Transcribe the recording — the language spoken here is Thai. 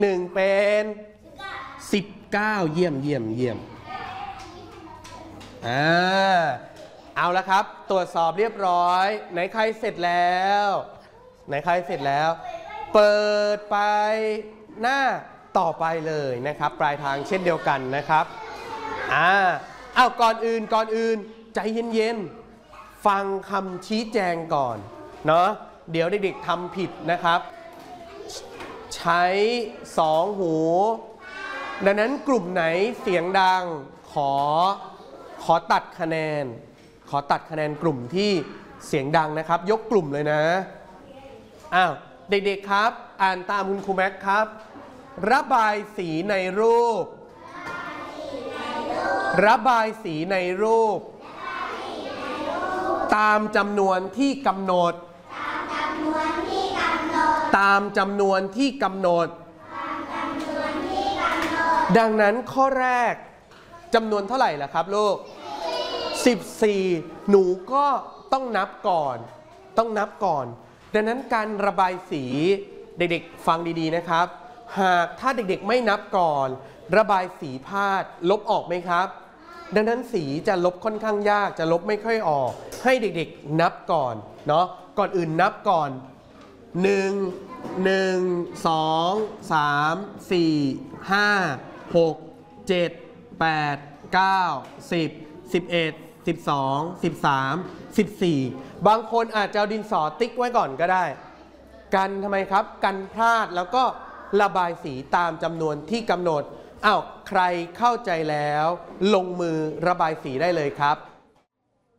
1เป็น19เยี่ยมเอาละครับตรวจสอบเรียบร้อยไหนใครเสร็จแล้วเปิดไปหน้าต่อไปเลยนะครับปลายทางเช่นเดียวกันนะครับก่อนอื่นใจเย็นๆฟังคำชี้แจงก่อนเนาะเดี๋ยวเด็กๆทำผิดนะครับใช้2หูดังนั้นกลุ่มไหนเสียงดังขอตัดคะแนนกลุ่มที่เสียงดังนะครับยกกลุ่มเลยนะเด็กๆครับอ่านตามคุณครูแม็กครับระบายสีในรูปตามจำนวนที่กำหนดดังนั้นข้อแรกจำนวนเท่าไหร่ล่ะครับลูก14หนูก็ต้องนับก่อนดังนั้นการระบายสีเด็กๆฟังดีๆนะครับหากถ้าเด็กๆไม่นับก่อนระบายสีพลาดลบออกไหมครับดังนั้นสีจะลบค่อนข้างยากจะลบไม่ค่อยออกให้เด็กๆนับก่อนเนาะก่อนอื่นนับก่อน1 2 3 4 5 6 7 8 9 10 11 12 13 14บางคนอาจจะเอาดินสอติ๊กไว้ก่อนก็ได้กันทำไมครับกันพลาดแล้วก็ระบายสีตามจำนวนที่กำหนดใครเข้าใจแล้วลงมือระบายสีได้เลยครับ